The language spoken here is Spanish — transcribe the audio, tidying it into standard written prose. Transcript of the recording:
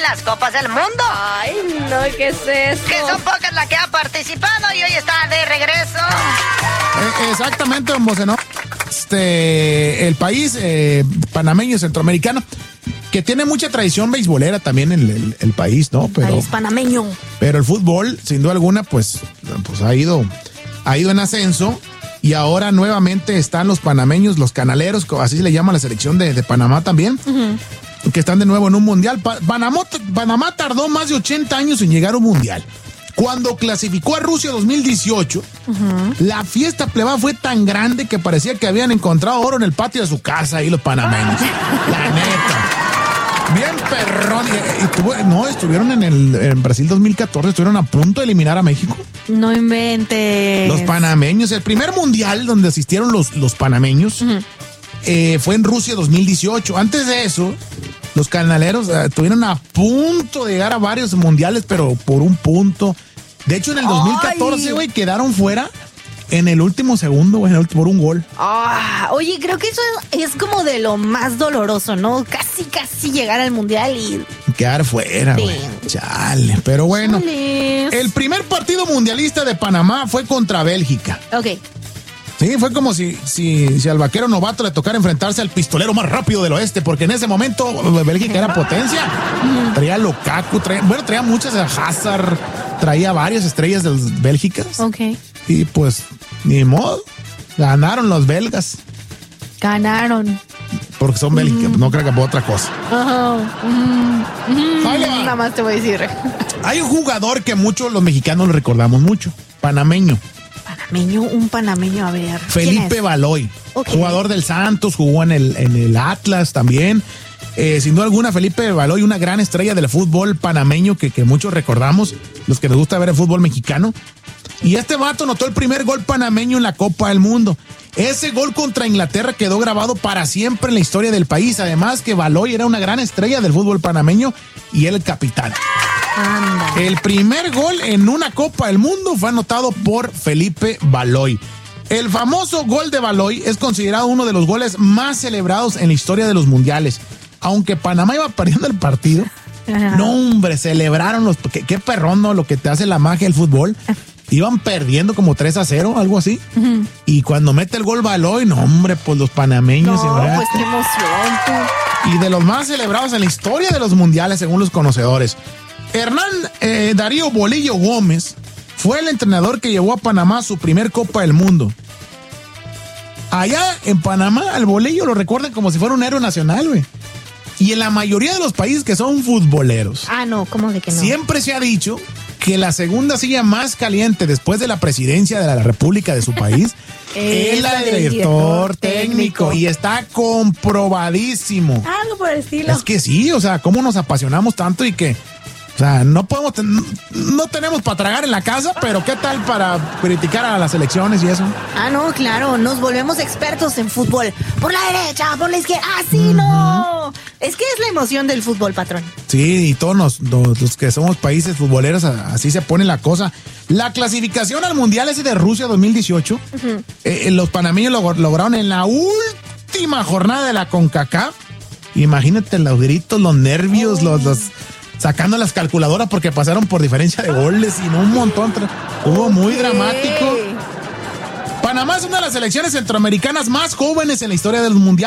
las Copas del Mundo. Ay, no, ¿qué es eso? Que son pocas las que han participado y hoy está de regreso. Exactamente, don Boceno. El país panameño, centroamericano, que tiene mucha tradición beisbolera también en el país, ¿no? País panameño. Pero el fútbol, sin duda alguna, pues ha ido en ascenso. Y ahora nuevamente están los panameños, los canaleros, así se le llama la selección de Panamá también, que están de nuevo en un mundial. Panamá tardó más de 80 años en llegar a un mundial. Cuando clasificó a Rusia 2018, la fiesta plebada fue tan grande que parecía que habían encontrado oro en el patio de su casa ahí los panameños. La neta. Bien perrón. Estuvieron en Brasil 2014, estuvieron a punto de eliminar a México. No inventes. Los panameños, el primer mundial donde asistieron los panameños fue en Rusia 2018. Antes de eso, los canaleros estuvieron a punto de llegar a varios mundiales, pero por un punto. De hecho, en el 2014, güey, quedaron fuera en el último segundo, güey, por un gol. Oye, creo que eso es como de lo más doloroso, ¿no? Casi llegar al mundial y quedar fuera, güey. Chale. Pero bueno, el primer partido mundialista de Panamá fue contra Bélgica. Ok. Sí, fue como si al vaquero novato le tocara enfrentarse al pistolero más rápido del oeste, porque en ese momento Bélgica era potencia. Traía Lukaku, traía muchas, Hazard, traía varias estrellas de los Bélgicas. Ok. Y pues, ni modo, ganaron los belgas. Ganaron. Porque son Bélgicas, no creo que por otra cosa. Nada más te voy a decir. Hay un jugador que muchos los mexicanos lo recordamos mucho, panameño. Un panameño, a ver. Felipe Baloy, Okay. Jugador del Santos, jugó en el Atlas también. Sin duda alguna, Felipe Baloy, una gran estrella del fútbol panameño que muchos recordamos, los que nos gusta ver el fútbol mexicano. Y este vato anotó el primer gol panameño en la Copa del Mundo. Ese gol contra Inglaterra quedó grabado para siempre en la historia del país. Además que Baloy era una gran estrella del fútbol panameño y él el capitán. Anda. El primer gol en una Copa del Mundo fue anotado por Felipe Baloy. El famoso gol de Baloy es considerado uno de los goles más celebrados en la historia de los mundiales. Aunque Panamá iba perdiendo el partido, no, hombre, celebraron qué perrón, ¿no? Lo que te hace la magia del fútbol. Iban perdiendo como 3-0, algo así. Y cuando mete el gol Baloy, no, hombre, pues los panameños. Pues qué emoción, tú. Y de los más celebrados en la historia de los mundiales, según los conocedores. Hernán Darío Bolillo Gómez fue el entrenador que llevó a Panamá a su primer Copa del Mundo. Allá en Panamá, al Bolillo lo recuerdan como si fuera un héroe nacional, güey. Y en la mayoría de los países que son futboleros. No, ¿cómo de que no? Siempre se ha dicho que la segunda silla más caliente después de la presidencia de la República de su país es la del director técnico. Y está comprobadísimo. Algo por el estilo. Es que sí, o sea, cómo nos apasionamos tanto y que, o sea, no tenemos para tragar en la casa, pero ¿qué tal para criticar a las elecciones y eso? No, claro, nos volvemos expertos en fútbol. Por la derecha, por la izquierda. Sí, no. Es que es la emoción del fútbol, patrón. Sí, y todos los que somos países futboleros, así se pone la cosa. La clasificación al Mundial ese de Rusia 2018, los panameños lograron en la última jornada de la CONCACAF. Imagínate los gritos, los nervios, los sacando las calculadoras porque pasaron por diferencia de goles y un montón. Hubo muy dramático. Panamá es una de las selecciones centroamericanas más jóvenes en la historia del mundial.